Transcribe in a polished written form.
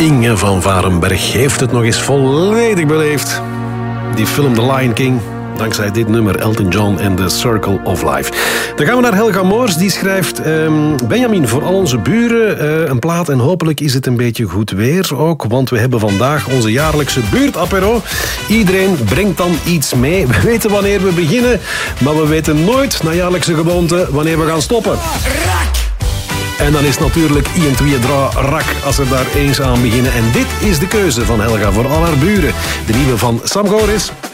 Inge van Varenberg heeft het nog eens volledig beleefd. Die film The Lion King, dankzij dit nummer Elton John en The Circle of Life. Dan gaan we naar Helga Moors, die schrijft... Benjamin, voor al onze buren een plaat en hopelijk is het een beetje goed weer ook, want we hebben vandaag onze jaarlijkse buurtapero. Iedereen brengt dan iets mee. We weten wanneer we beginnen, maar we weten nooit, na jaarlijkse gewoonte, wanneer we gaan stoppen. En dan is natuurlijk 1, 2, 3 rak als we daar eens aan beginnen. En dit is de keuze van Helga voor al haar buren. De nieuwe van Sam Goris.